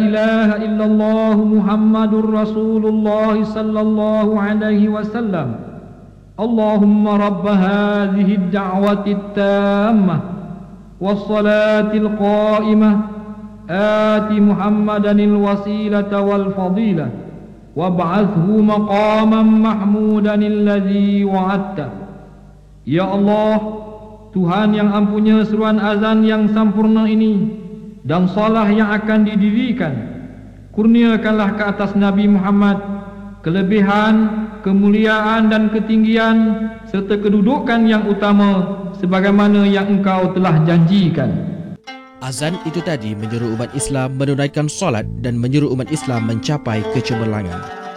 إله إلا الله محمد رسول الله صلى الله عليه وسلم اللهم رب هذه الدعوة التامة والصلاة القائمة آت محمدا الوسيلة والفضيلة وابعثه مقاما محمودا الذي وعدته. Ya Allah, Tuhan yang ampunya seruan azan yang sempurna ini dan salat yang akan didirikan, kurniakanlah ke atas Nabi Muhammad kelebihan, kemuliaan dan ketinggian serta kedudukan yang utama sebagaimana yang Engkau telah janjikan. Azan itu tadi menyeru umat Islam menunaikan solat dan menyeru umat Islam mencapai kecemerlangan.